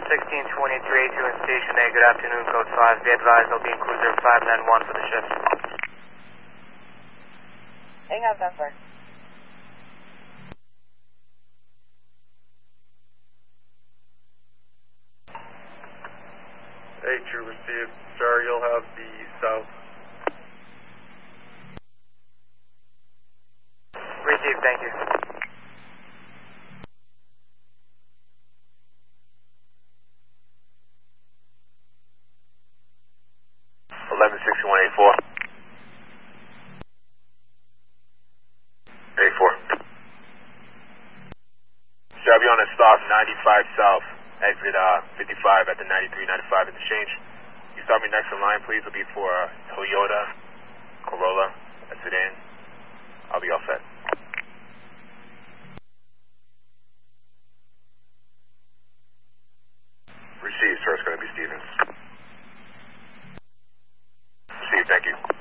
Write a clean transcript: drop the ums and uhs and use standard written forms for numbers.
162382 in Station A, good afternoon, code 5. Be advised there'll be in cruiser 591 for the shift. Hang on, Zephyr. Hey, true received. Sir, you'll have the south. Received, thank you. A4. Sir, I'll be on a stop 95 south, exit 55 at the 93-95 interchange. You start me next in line, please. It'll be for Toyota Corolla, a sedan. I'll be all set. Received, sir. It's going to be Stevens. Received, thank you.